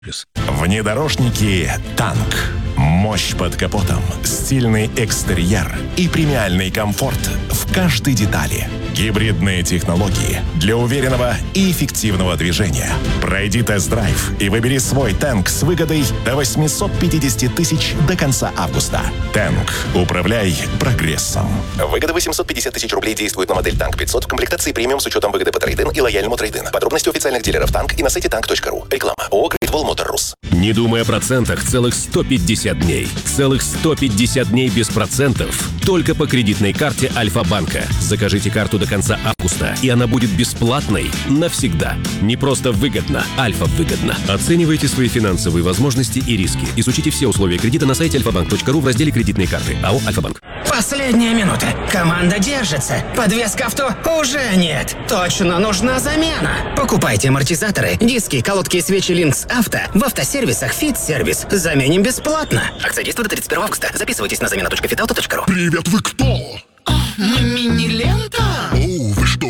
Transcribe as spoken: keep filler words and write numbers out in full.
Внедорожники «Танк». Мощь под капотом, стильный экстерьер и премиальный комфорт в каждой детали. Гибридные технологии для уверенного и эффективного движения. Пройди тест-драйв и выбери свой «Танк» с выгодой до восемьсот пятьдесят тысяч до конца августа. «Танк». Управляй прогрессом. Выгода восемьсот пятьдесят тысяч рублей действует на модель «Танк пятьсот» в комплектации премиум с учетом выгоды по трейд-ин и лояльному трейд-ин. Подробности у официальных дилеров «Танк» и на сайте танк точка ру. Реклама. ООО «Great Wall Motor Rus». Не думай о процентах целых сто пятьдесят дней. Целых сто пятьдесят дней без процентов. Только по кредитной карте Альфа-банка. Закажите карту до конца августа, и она будет бесплатной навсегда. Не просто выгодно, Альфа выгодно. Оценивайте свои финансовые возможности и риски. Изучите все условия кредита на сайте альфа банк точка ру в разделе «Кредитные карты». АО «Альфа-банк». Последняя минута. Команда держится. Подвеска авто уже нет. Точно нужна замена. Покупайте амортизаторы, диски, колодки и свечи Линкс Авто в автосервисах Фит-сервис. Заменим бесплатно. Акция действует до тридцать первого августа. Записывайтесь на замена точка фитауто точка ру. Привет, вы кто?